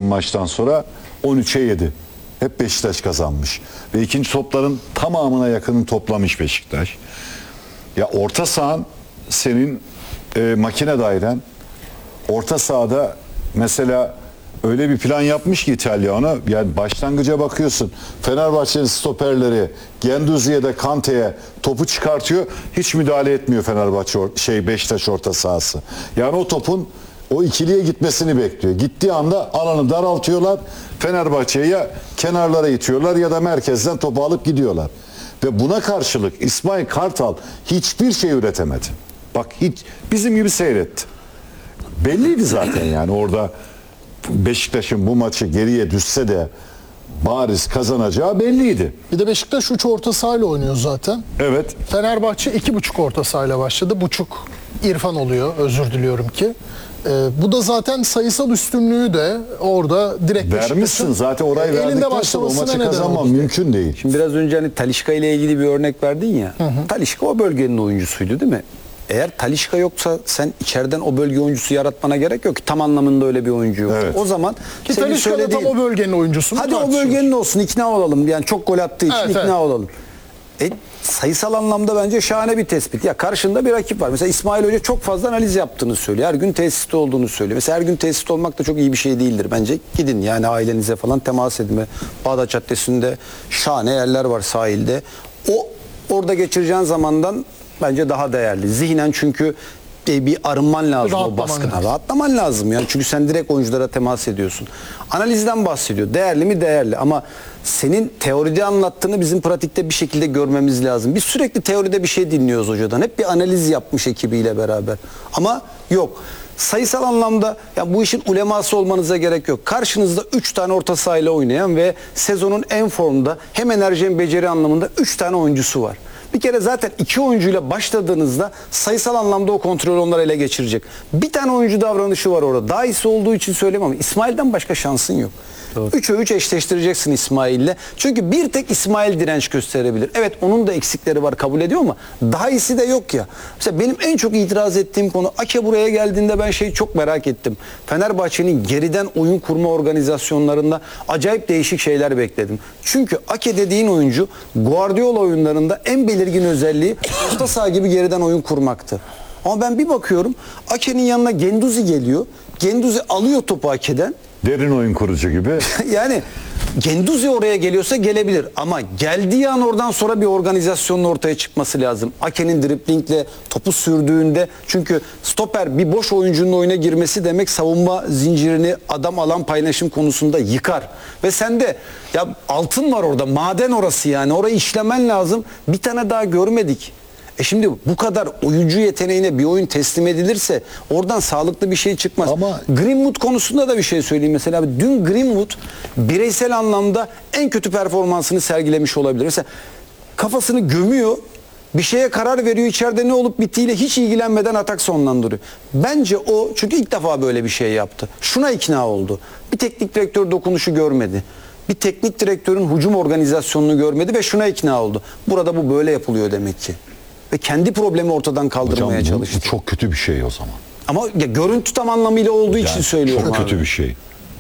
maçtan sonra 13'e 7. Hep Beşiktaş kazanmış. Ve ikinci topların tamamına yakını toplamış Beşiktaş. Ya orta sahan senin makine dairen. Orta sahada mesela öyle bir plan yapmış ki İtalyan'a, yani başlangıca bakıyorsun. Fenerbahçe'nin stoperleri Guendouzi'ye de Kante'ye topu çıkartıyor. Hiç müdahale etmiyor Fenerbahçe Beşiktaş orta sahası. Yani o topun o ikiliye gitmesini bekliyor. Gittiği anda alanı daraltıyorlar. Fenerbahçe'ye ya kenarlara itiyorlar ya da merkezden topu alıp gidiyorlar. Ve buna karşılık İsmail Kartal hiçbir şey üretemedi. Bak hiç bizim gibi seyretti. Belliydi zaten yani orada Beşiktaş'ın bu maçı geriye düşse de bariz kazanacağı belliydi. Bir de Beşiktaş 3 orta sahayla oynuyor zaten. Evet. Fenerbahçe 2,5 orta sahayla başladı. Buçuk İrfan oluyor, özür diliyorum ki. Bu da zaten sayısal üstünlüğü de orada direkt vermişsin zaten, orayı verdikten sonra o maçı kazanmam mümkün değil. Şimdi biraz önce hani Talisca ile ilgili bir örnek verdin ya. Talisca o bölgenin oyuncusuydu değil mi? Eğer Talisca yoksa sen içeriden o bölge oyuncusu yaratmana gerek yok ki, tam anlamında öyle bir oyuncu yok. Evet. O zaman ki senin Talisca da tam o bölgenin oyuncusu mu? Hadi o bölgenin olsun, ikna olalım. Yani çok gol attığı için ikna olalım. Sayısal anlamda bence şahane bir tespit. Ya karşında bir rakip var. Mesela İsmail Hoca çok fazla analiz yaptığını söylüyor. Her gün tesiste olduğunu söylüyor. Mesela her gün tesiste olmak da çok iyi bir şey değildir bence. Gidin yani ailenize falan temas edin. Bağdat Caddesi'nde şahane yerler var sahilde. Orada geçireceğin zamandan bence daha değerli. Zihnen çünkü bir arınman lazım o baskına. Rahatlaman lazım yani. Çünkü sen direkt oyunculara temas ediyorsun. Analizden bahsediyor. Değerli mi? Değerli. Ama senin teoride anlattığını bizim pratikte bir şekilde görmemiz lazım. Biz sürekli teoride bir şey dinliyoruz hocadan. Hep bir analiz yapmış ekibiyle beraber. Ama yok. Sayısal anlamda ya bu işin uleması olmanıza gerek yok. Karşınızda 3 tane orta sahayla oynayan ve sezonun en formda hem enerji hem beceri anlamında 3 tane oyuncusu var. Bir kere zaten 2 oyuncuyla başladığınızda sayısal anlamda o kontrolü onlar ele geçirecek. Bir tane oyuncu davranışı var orada. Daha iyisi olduğu için söylemem ama İsmail'den başka şansın yok. 3'e 3 eşleştireceksin İsmail'le. Çünkü bir tek İsmail direnç gösterebilir. Evet onun da eksikleri var, kabul ediyor ama daha iyisi de yok ya. Mesela benim en çok itiraz ettiğim konu, Ake buraya geldiğinde ben şeyi çok merak ettim. Fenerbahçe'nin geriden oyun kurma organizasyonlarında acayip değişik şeyler bekledim. Çünkü Ake dediğin oyuncu Guardiola oyunlarında en belirgin özelliği orta saha gibi geriden oyun kurmaktı. Ama ben bir bakıyorum Ake'nin yanına Guendouzi geliyor. Guendouzi alıyor topu Ake'den. Derin oyun kurucu gibi. Yani Guendouzi oraya geliyorsa gelebilir ama geldiği an oradan sonra bir organizasyonun ortaya çıkması lazım. Ake'nin driblingle topu sürdüğünde, çünkü stoper bir boş oyuncunun oyuna girmesi demek savunma zincirini adam alan paylaşım konusunda yıkar. Ve sende ya altın var orada, maden orası yani, orayı işlemen lazım. Bir tane daha görmedik. Şimdi bu kadar oyuncu yeteneğine bir oyun teslim edilirse oradan sağlıklı bir şey çıkmaz. Ama Greenwood konusunda da bir şey söyleyeyim mesela. Dün Greenwood bireysel anlamda en kötü performansını sergilemiş olabilir. Mesela kafasını gömüyor, bir şeye karar veriyor, içeride ne olup bittiğiyle hiç ilgilenmeden atak sonlandırıyor. Bence o, çünkü ilk defa böyle bir şey yaptı. Şuna ikna oldu. Bir teknik direktör dokunuşu görmedi. Bir teknik direktörün hücum organizasyonunu görmedi ve şuna ikna oldu. Burada bu böyle yapılıyor demek ki. Ve kendi problemi ortadan kaldırmaya çalıştı. Bu çok kötü bir şey o zaman. Ama ya görüntü tam anlamıyla olduğu için söylüyorum. Çok kötü abi. bir şey.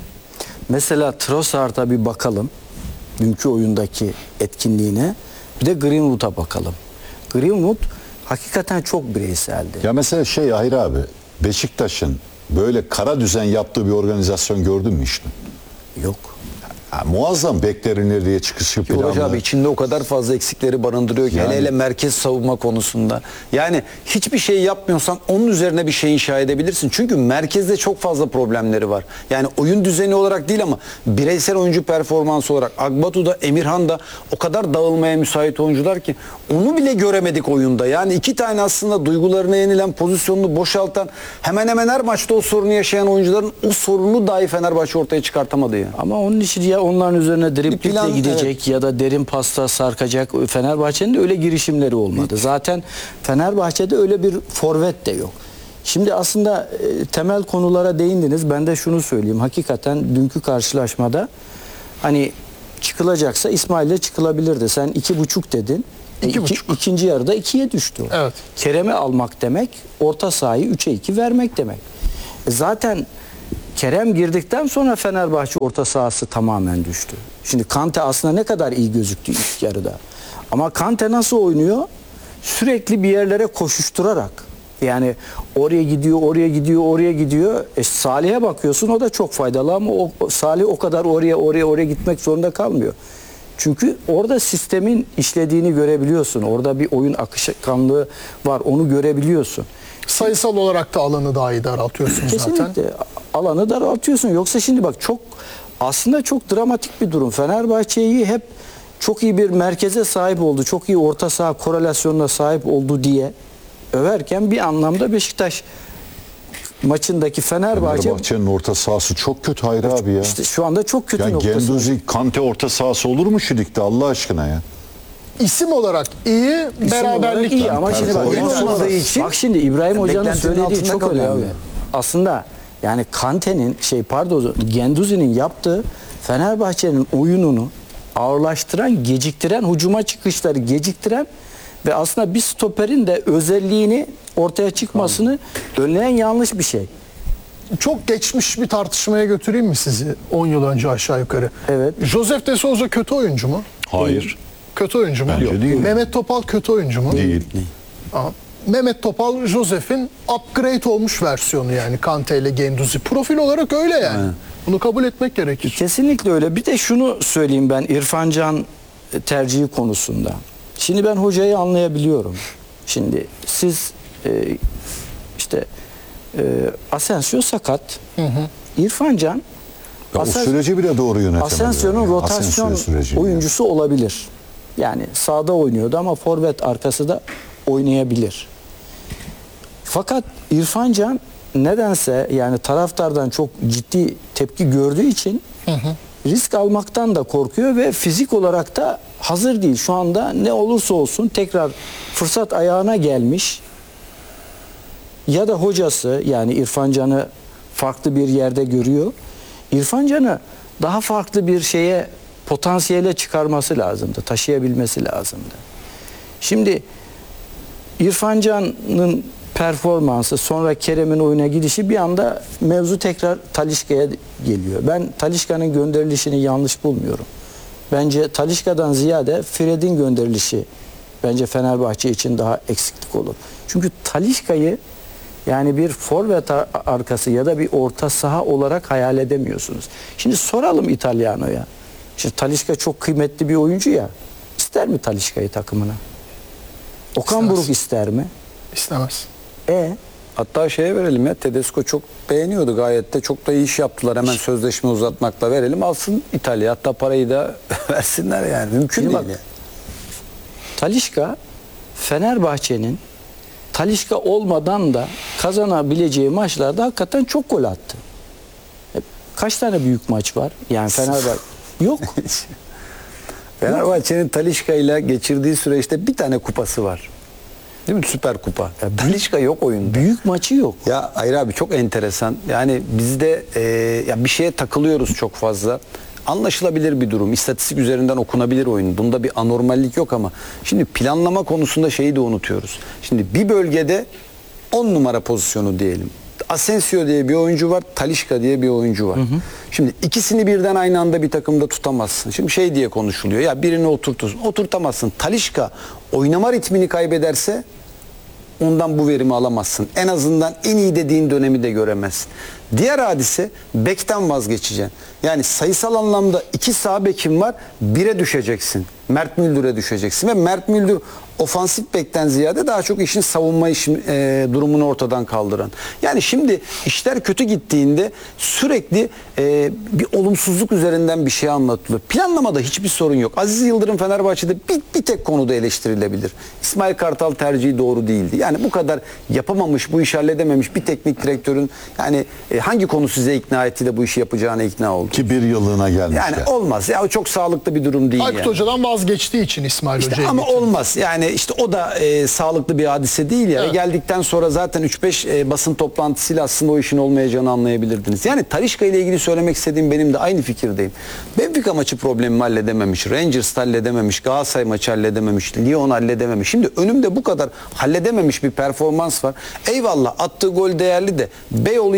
Mesela Trossard'a bir bakalım. Dünkü oyundaki etkinliğine. Bir de Greenwood'a bakalım. Greenwood hakikaten çok bireyseldi. Ya mesela Ahir abi, Beşiktaş'ın böyle kara düzen yaptığı bir organizasyon gördün mü işte? Yok. Ya, muazzam beklerin ileriye çıkışı planı. Uğraş abi içinde o kadar fazla eksikleri barındırıyor ki Yani, hele merkez savunma konusunda. Yani hiçbir şey yapmıyorsan onun üzerine bir şey inşa edebilirsin. Çünkü merkezde çok fazla problemleri var. Yani oyun düzeni olarak değil ama bireysel oyuncu performansı olarak Agbatu'da, Emirhan'da o kadar dağılmaya müsait oyuncular ki onu bile göremedik oyunda. Yani 2 tane aslında duygularına yenilen, pozisyonunu boşaltan, hemen hemen her maçta o sorunu yaşayan oyuncuların o sorunu dahi Fenerbahçe ortaya çıkartamadı yani. Ama onun için ya onların üzerine driblingle gidecek, evet, ya da derin pasta sarkacak. Fenerbahçe'nin de öyle girişimleri olmadı. Zaten Fenerbahçe'de öyle bir forvet de yok. Şimdi aslında temel konulara değindiniz. Ben de şunu söyleyeyim. Hakikaten dünkü karşılaşmada hani çıkılacaksa İsmail'le çıkılabilirdi. Sen 2,5 dedin. 2,5. İkinci yarıda 2'ye düştü. Evet. Kerem'i almak demek, orta sahayı 3'e 2 vermek demek. Zaten Kerem girdikten sonra Fenerbahçe orta sahası tamamen düştü. Şimdi Kante aslında ne kadar iyi gözüktü ilk yarıda. Ama Kante nasıl oynuyor? Sürekli bir yerlere koşuşturarak. Yani oraya gidiyor, oraya gidiyor, oraya gidiyor. Salih'e bakıyorsun, o da çok faydalı ama Salih o kadar oraya gitmek zorunda kalmıyor. Çünkü orada sistemin işlediğini görebiliyorsun. Orada bir oyun akışkanlığı var, onu görebiliyorsun. Sayısal olarak da alanı daha iyi daraltıyorsunuz zaten. Kesinlikle alanı daraltıyorsun. Yoksa şimdi bak aslında çok dramatik bir durum. Fenerbahçe'yi hep çok iyi bir merkeze sahip oldu, çok iyi orta saha korelasyonuna sahip oldu diye överken bir anlamda Beşiktaş maçındaki Fenerbahçe'nin orta sahası çok kötü Hayri abi ya. işte şu anda çok kötü Ya noktası. Genduzi, Kante orta sahası olur mu şu ligde Allah aşkına ya? İsim olarak iyi, beraberlik iyi var. ama şimdi bak, oyun olmadığı olmadığı için için bak şimdi İbrahim Hoca'nın beklentinin söylediği altında çok kalıyor önemli. abi. Aslında yani Kante'nin Genduzi'nin yaptığı Fenerbahçe'nin oyununu ağırlaştıran, geciktiren, hücuma çıkışları geciktiren ve aslında bir stoperin de özelliğini ortaya çıkmasını önleyen yanlış bir şey. Çok geçmiş bir tartışmaya götüreyim mi sizi? 10 yıl önce aşağı yukarı. Evet. Josef de Souza kötü oyuncu mu? Hayır. Kötü oyuncu mu? Bence değil. Mehmet Topal kötü oyuncu mu? Değil. Aa, Mehmet Topal, Josef'in upgrade olmuş versiyonu yani Kante ile Genduzi. Profil olarak öyle yani. Bunu kabul etmek gerekir. Kesinlikle öyle. Bir de şunu söyleyeyim ben İrfan Can tercihi konusunda. Şimdi ben hocayı anlayabiliyorum. Şimdi siz Asensio sakat. İrfan Can Ya o süreci bile doğru yönetemedi. Asensio'nun yani. rotasyon Asensio sürecini. oyuncusu olabilir. Yani sağda oynuyordu ama forvet arkası da oynayabilir. Fakat İrfan Can nedense yani taraftardan çok ciddi tepki gördüğü için risk almaktan da korkuyor ve fizik olarak da hazır değil. Şu anda ne olursa olsun tekrar fırsat ayağına gelmiş ya da hocası yani İrfan Can'ı farklı bir yerde görüyor. İrfan Can'ı daha farklı bir şeye potansiyele çıkarması lazımdı. Taşıyabilmesi lazımdı. Şimdi İrfan Can'ın performansı sonra Kerem'in oyuna gidişi bir anda mevzu tekrar Talisca'ya geliyor. Ben Talisca'nın gönderilişini yanlış bulmuyorum. Bence Talisca'dan ziyade Fred'in gönderilişi bence Fenerbahçe için daha eksiklik olur. Çünkü Talisca'yı yani bir forvet arkası ya da bir orta saha olarak hayal edemiyorsunuz. Şimdi soralım İtalyano'ya. Şimdi Talisca çok kıymetli bir oyuncu ya. İster mi Talisca'yı takımına? Okan İstemez. Buruk ister mi? İstemez. Hatta şeye verelim ya, Tedesco çok beğeniyordu gayet de, çok da iyi iş yaptılar, hemen sözleşme uzatmakla verelim, alsın İtalya, hatta parayı da versinler yani, mümkün Şimdi değil. bak, Yani. Talisca Fenerbahçe'nin Talisca olmadan da kazanabileceği maçlarda hakikaten çok gol attı. Kaç tane büyük maç var? Yani Fenerbahçe yok. Fenerbahçe'nin Talisca ile geçirdiği süreçte bir tane kupası var. Değil mi? Süper Kupa. Talisca yok oyunda. Büyük maçı yok. Ya hayır abi, çok enteresan. Yani bizde ya bir şeye takılıyoruz çok fazla. Anlaşılabilir bir durum. İstatistik üzerinden okunabilir oyun. Bunda bir anormallik yok ama şimdi planlama konusunda şeyi de unutuyoruz. Şimdi bir bölgede 10 numara pozisyonu diyelim. Asensio diye bir oyuncu var, Talisca diye bir oyuncu var. Şimdi ikisini birden aynı anda bir takımda tutamazsın. Şimdi şey diye konuşuluyor. Ya birini oturtamazsın. Talisca oynama ritmini kaybederse ondan bu verimi alamazsın. En azından en iyi dediğin dönemi de göremezsin. Diğer hadise, bekten vazgeçeceksin. Yani sayısal anlamda 2 sağ bekim var, 1'e düşeceksin. Mert Müldür'e düşeceksin ve Mert Müldür ofansif bekten ziyade daha çok işin savunma durumunu ortadan kaldıran. Yani şimdi işler kötü gittiğinde sürekli bir olumsuzluk üzerinden bir şey anlatılıyor. Planlamada hiçbir sorun yok. Aziz Yıldırım Fenerbahçe'de bir tek konuda eleştirilebilir. İsmail Kartal tercihi doğru değildi. Yani bu kadar yapamamış, bu işi halledememiş bir teknik direktörün yani hangi konu size ikna etti de bu işi yapacağına ikna oldu? Ki bir yıllığına gelmiş. Yani olmaz. Ya o çok sağlıklı bir durum değil. Aykut yani. Hoca'dan vazgeçtiği için İsmail İşte Hoca'yı ama getirdi. olmaz. Yani işte o da sağlıklı bir hadise değil ya. Evet. Geldikten sonra zaten 3-5 basın toplantısıyla aslında o işin olmayacağını anlayabilirdiniz. Yani Talisca ile ilgili söylemek istediğim, benim de aynı fikirdeyim. Benfica maçı problemimi halledememiş, Rangers halledememiş, Galatasaray maçı halledememiş, Lyon halledememiş. Şimdi önümde bu kadar halledememiş bir performans var. Eyvallah, attığı gol değerli de Beyoğlu Yeni Çarşı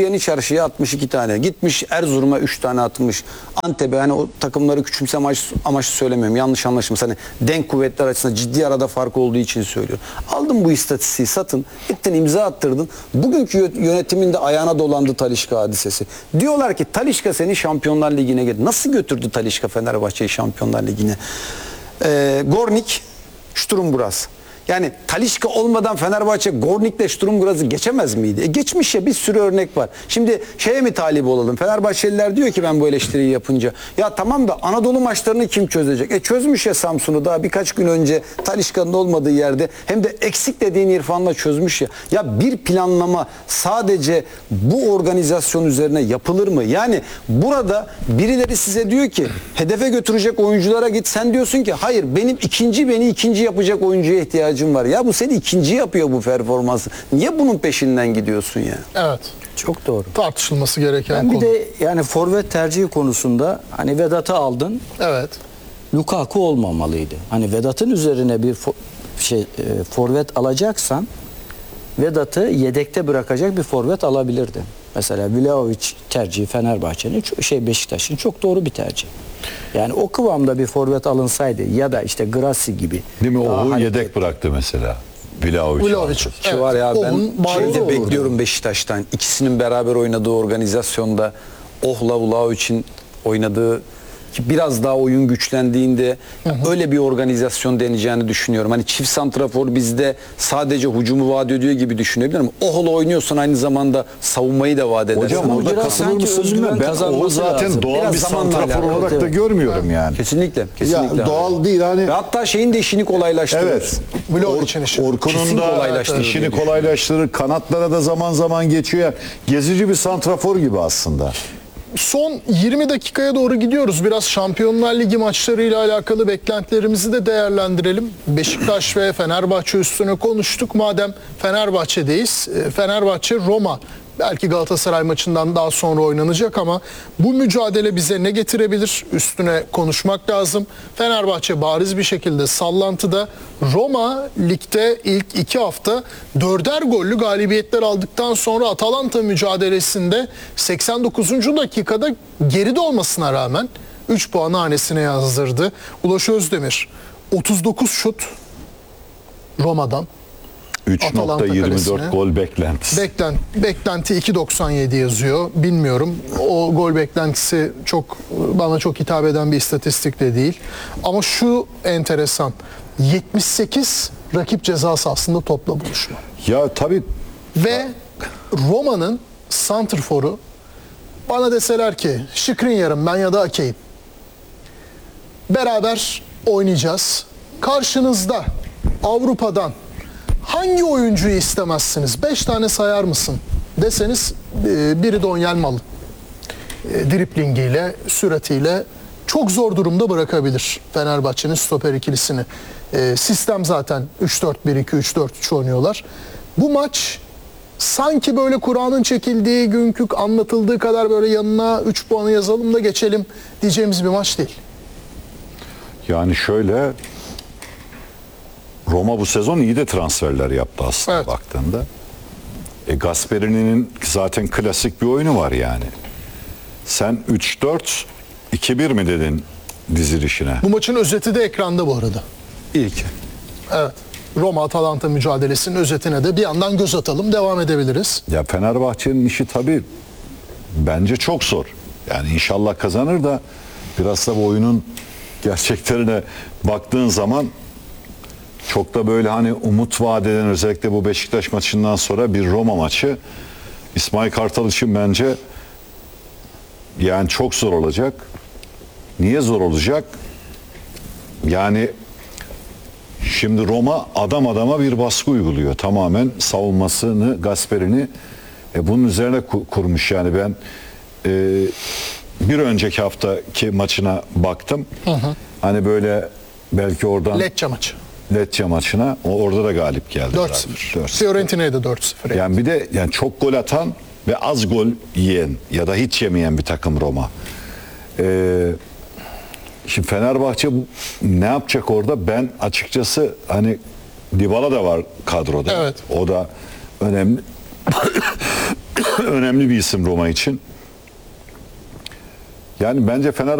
Karşıya 62 tane. Gitmiş Erzurum'a 3 tane atmış. Antep'e, hani o takımları küçümseme amaçlı söylemiyorum. Yanlış anlaşılmasın. Hani denk kuvvetler açısından ciddi arada fark olduğu için söylüyorum. Aldın bu istatistiği, satın. Gittin imza attırdın. Bugünkü yönetimin de ayağına dolandı Talisca hadisesi. Diyorlar ki Talisca seni Şampiyonlar Ligi'ne getirdi. Nasıl götürdü Talisca Fenerbahçe'yi Şampiyonlar Ligi'ne? Gornik, Sturm Graz. Yani Talisca olmadan Fenerbahçe Gornik'le Sturm Graz'ı geçemez miydi? Geçmiş ya, bir sürü örnek var. Şimdi şeye mi talip olalım? Fenerbahçeliler diyor ki ben bu eleştiriyi yapınca, ya tamam da Anadolu maçlarını kim çözecek? Çözmüş ya Samsun'u daha birkaç gün önce Talisca'nın olmadığı yerde, hem de eksik dediğin İrfan'la çözmüş ya. Ya bir planlama sadece bu organizasyon üzerine yapılır mı? Yani burada birileri size diyor ki hedefe götürecek oyunculara git. Sen diyorsun ki hayır, benim beni ikinci yapacak oyuncuya ihtiyacım var. Ya bu seni ikinci yapıyor bu performansı. Niye bunun peşinden gidiyorsun ya? Evet. Çok doğru. Tartışılması gereken Ben konu. bir de yani forvet tercihi konusunda hani Vedat'ı aldın. Evet. Lukaku olmamalıydı. Hani Vedat'ın üzerine bir forvet alacaksan Vedat'ı yedekte bırakacak bir forvet alabilirdin. Mesela Vlahovic tercihi Fenerbahçe'nin, Beşiktaş'ın çok doğru bir tercih. Yani o kıvamda bir forvet alınsaydı ya da işte Grassi gibi. Değil mi? daha Oğuz hani- yedek bıraktı mesela. Vlahovic. Vlahovic. Şu var ya, Onun ben bariz şeyde olurdu. bekliyorum Beşiktaş'tan. İkisinin beraber oynadığı organizasyonda Ohla Vlahovic'in oynadığı, ki biraz daha oyun güçlendiğinde öyle bir organizasyon deneyeceğini düşünüyorum. Hani çift santrafor bizde sadece hücumu vaat ediyor gibi düşünebilirim. Ohla oynuyorsan aynı zamanda savunmayı da vaat edersin. Hocam orada biraz katılır sanki mısın özgüven bilmem. Ben kazanması Oğuz zaten lazım. doğal Biraz bir zamanla santrafor alakalı. olarak da görmüyorum yani. Kesinlikle. Ya Kesinlikle. doğal değil hani. Ve hatta şeyin de işini kolaylaştırır. Evet. Vlahovic'in işi. Orkun'un Kesin da kolaylaştırır işini diye kolaylaştırır. Kanatlara da zaman zaman geçiyor. Gezici bir santrafor gibi aslında. Son 20 dakikaya doğru gidiyoruz. Biraz Şampiyonlar Ligi maçlarıyla alakalı beklentilerimizi de değerlendirelim. Beşiktaş ve Fenerbahçe üstüne konuştuk. Madem Fenerbahçe'deyiz, Fenerbahçe Roma belki Galatasaray maçından daha sonra oynanacak ama bu mücadele bize ne getirebilir? Üstüne konuşmak lazım. Fenerbahçe bariz bir şekilde sallantıda. Roma ligde ilk 2 hafta 4'er gollü galibiyetler aldıktan sonra Atalanta mücadelesinde 89. dakikada geride olmasına rağmen 3 puanı hanesine yazdırdı. Ulaş Özdemir 39 şut Roma'dan. Atalanta 3.24 kalesine. gol beklentisi. Beklenti 2.97 yazıyor. Bilmiyorum. O gol beklentisi bana çok hitap eden bir istatistik de değil. Ama şu enteresan. 78 rakip ceza sahasında topla buluşma. Ya tabii Ve Roma'nın santrforu, bana deseler ki Skriniar'ım ben ya da Ake'yim, beraber oynayacağız. Karşınızda Avrupa'dan hangi oyuncuyu istemezsiniz? 5 tane sayar mısın deseniz biri Donyel Malın. Driplingiyle, süratiyle çok zor durumda bırakabilir Fenerbahçe'nin stoper ikilisini. Sistem zaten 3-4-1-2, 3-4-3 oynuyorlar. Bu maç sanki böyle Kur'an'ın çekildiği günkü anlatıldığı kadar böyle yanına 3 puanı yazalım da geçelim diyeceğimiz bir maç değil. yani şöyle, Roma bu sezon iyi de transferler yaptı aslında Evet. baktığında. Gasperini'nin zaten klasik bir oyunu var yani. Sen 3-4-2-1 mi dedin dizilişine? Bu maçın özeti de ekranda bu arada. İlk. Evet. Roma-Atalanta mücadelesinin özetine de bir yandan göz atalım. Devam edebiliriz. Ya Fenerbahçe'nin işi tabii bence çok zor. Yani inşallah kazanır da biraz da bu oyunun gerçeklerine baktığın zaman çok da böyle hani umut vaat eden, özellikle bu Beşiktaş maçından sonra bir Roma maçı İsmail Kartal için bence yani çok zor olacak. Niye zor olacak? Yani şimdi Roma adam adama bir baskı uyguluyor. Tamamen savunmasını, Gasperini bunun üzerine kurmuş. Yani ben bir önceki haftaki maçına baktım. Hani böyle belki oradan Lecce maçı. Lecce maçına orada da galip geldi. 4-0. Fiorentina'ya da 4-0. Yani bir de yani çok gol atan ve az gol yiyen ya da hiç yemeyen bir takım Roma. Şimdi Fenerbahçe ne yapacak orada? Ben açıkçası hani Dybala da var kadroda. Evet. O da önemli. önemli bir isim Roma için. Yani bence